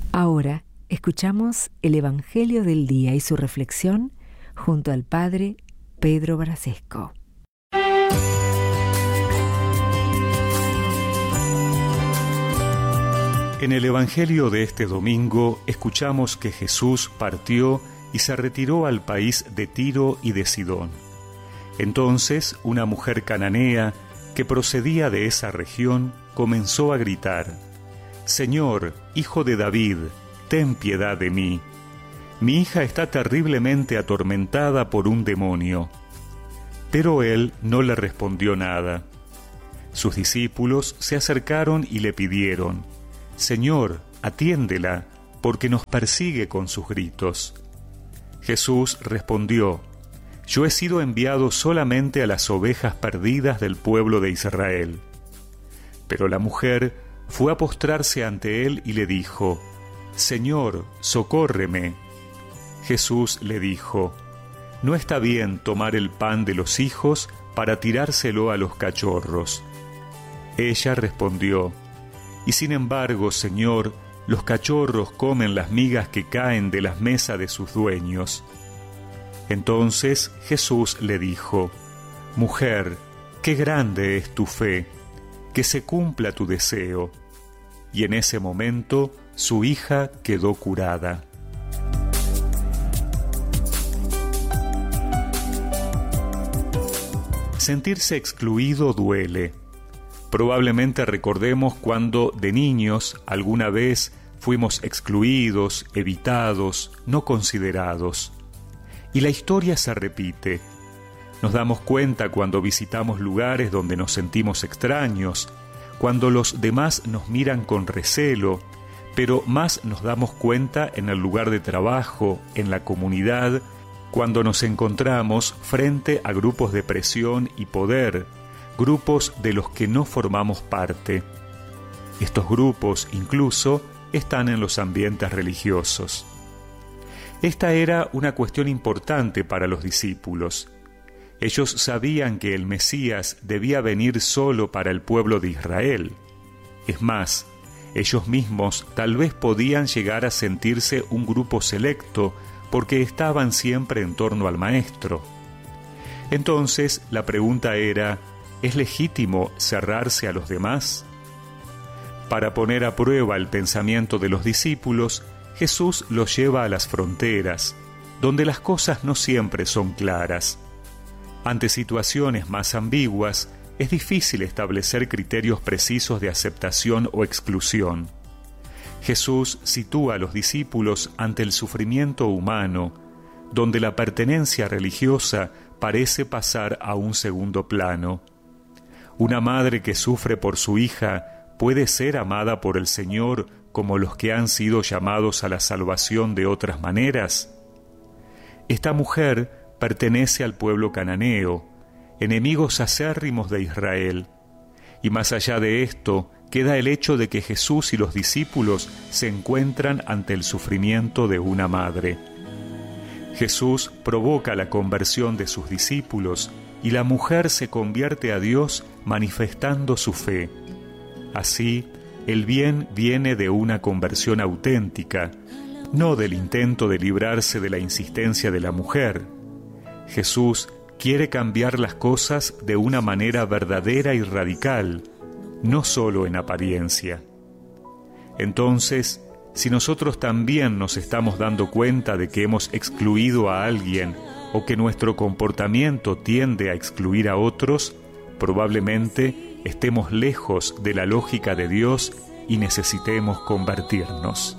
Ahora escuchamos el Evangelio del día y su reflexión junto al Padre Pedro Brasesco. En el Evangelio de este domingo escuchamos que Jesús partió y se retiró al país de Tiro y de Sidón. Entonces una mujer cananea que procedía de esa región comenzó a gritar: «Señor, hijo de David, ten piedad de mí. Mi hija está terriblemente atormentada por un demonio». Pero él no le respondió nada. Sus discípulos se acercaron y le pidieron: «Señor, atiéndela, porque nos persigue con sus gritos». Jesús respondió: «Yo he sido enviado solamente a las ovejas perdidas del pueblo de Israel». Pero la mujer fue a postrarse ante él y le dijo: «Señor, socórreme». Jesús le dijo: «No está bien tomar el pan de los hijos para tirárselo a los cachorros». Ella respondió: «Y sin embargo, Señor, los cachorros comen las migas que caen de las mesas de sus dueños». Entonces Jesús le dijo: «Mujer, qué grande es tu fe, que se cumpla tu deseo». Y en ese momento su hija quedó curada. Sentirse excluido duele. Probablemente recordemos cuando de niños alguna vez fuimos excluidos, evitados, no considerados. Y la historia se repite. Nos damos cuenta cuando visitamos lugares donde nos sentimos extraños, cuando los demás nos miran con recelo, pero más nos damos cuenta en el lugar de trabajo, en la comunidad, cuando nos encontramos frente a grupos de presión y poder, grupos de los que no formamos parte. Estos grupos incluso están en los ambientes religiosos. Esta era una cuestión importante para los discípulos. Ellos sabían que el Mesías debía venir solo para el pueblo de Israel. Es más, ellos mismos tal vez podían llegar a sentirse un grupo selecto porque estaban siempre en torno al Maestro. Entonces, la pregunta era: ¿es legítimo cerrarse a los demás? Para poner a prueba el pensamiento de los discípulos, Jesús los lleva a las fronteras, donde las cosas no siempre son claras. Ante situaciones más ambiguas, es difícil establecer criterios precisos de aceptación o exclusión. Jesús sitúa a los discípulos ante el sufrimiento humano, donde la pertenencia religiosa parece pasar a un segundo plano. Una madre que sufre por su hija puede ser amada por el Señor como los que han sido llamados a la salvación de otras maneras. Esta mujer pertenece al pueblo cananeo, enemigos acérrimos de Israel. Y más allá de esto, queda el hecho de que Jesús y los discípulos se encuentran ante el sufrimiento de una madre. Jesús provoca la conversión de sus discípulos y la mujer se convierte a Dios manifestando su fe. Así, el bien viene de una conversión auténtica, no del intento de librarse de la insistencia de la mujer. Jesús quiere cambiar las cosas de una manera verdadera y radical, no solo en apariencia. Entonces, si nosotros también nos estamos dando cuenta de que hemos excluido a alguien o que nuestro comportamiento tiende a excluir a otros, probablemente estemos lejos de la lógica de Dios y necesitemos convertirnos.